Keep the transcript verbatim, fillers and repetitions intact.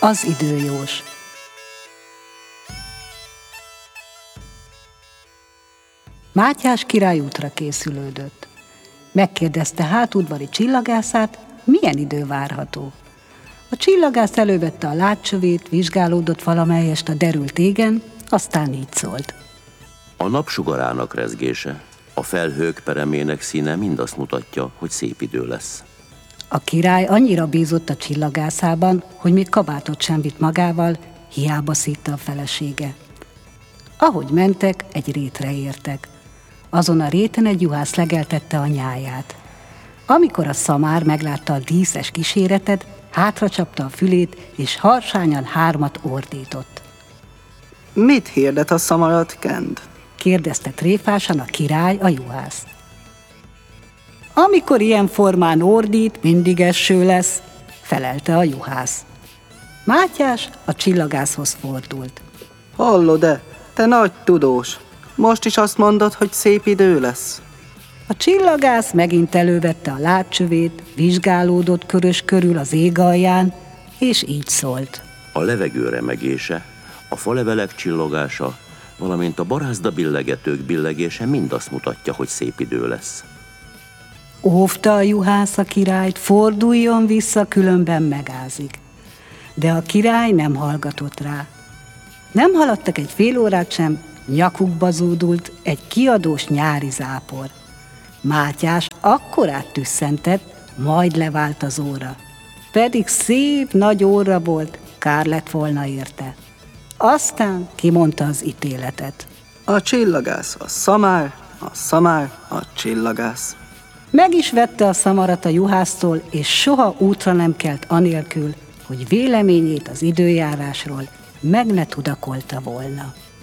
Az időjós. Mátyás király útra készülődött. Megkérdezte hátudvari csillagászát, milyen idő várható. A csillagász elővette a látcsövét, vizsgálódott valamelyest a derült égen, aztán így szólt. A napsugarának rezgése, a felhők peremének színe mind azt mutatja, hogy szép idő lesz. A király annyira bízott a csillagászában, hogy még kabátot sem vitt magával, hiába szívta a felesége. Ahogy mentek, egy rétre értek. Azon a réten egy juhász legeltette a nyáját. Amikor a szamár meglátta a díszes kíséretet, hátracsapta a fülét, és harsányan hármat ordított. Mit hirdet a szamarat, Kend? Kérdezte tréfásan a király a juhász. Amikor ilyen formán ordít, mindig eső lesz, felelte a juhász. Mátyás a csillagászhoz fordult. Hallod-e, te nagy tudós, most is azt mondod, hogy szép idő lesz? A csillagász megint elővette a látcsövét, vizsgálódott körös körül az ég alján, és így szólt. A levegő remegése, a falevelek csillogása, valamint a barázda billegetők billegése mind azt mutatja, hogy szép idő lesz. Óvta a juhász a királyt, forduljon vissza, különben megázik. De a király nem hallgatott rá. Nem haladtak egy fél órát sem, nyakukba zúdult egy kiadós nyári zápor. Mátyás akkorát tüsszentett, majd levált az óra. Pedig szép nagy óra volt, kár lett volna érte. Aztán kimondta az ítéletet. A csillagász a szamár, a szamár a csillagász. Meg is vette a szamarat a juhásztól, és soha útra nem kelt anélkül, hogy véleményét az időjárásról meg ne tudakolta volna.